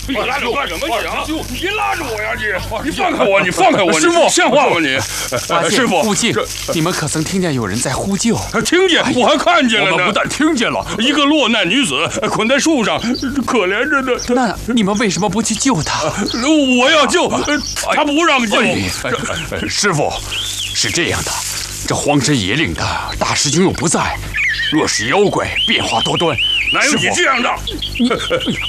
别拉着我干什么你啊？别拉着我呀你放开我！你放开我！ 师傅， 像话吗你？师傅， 附近你们可曾听见有人在呼救？ 听见，我还看见了呢。 我们不但听见了， 一个落难女子捆在树上，可怜着呢。 那你们为什么不去救她？ 我要救，他不让救。 师傅，是这样的，这荒山野岭的大师兄又不在，若是妖怪变化多端， 哪有你这样的？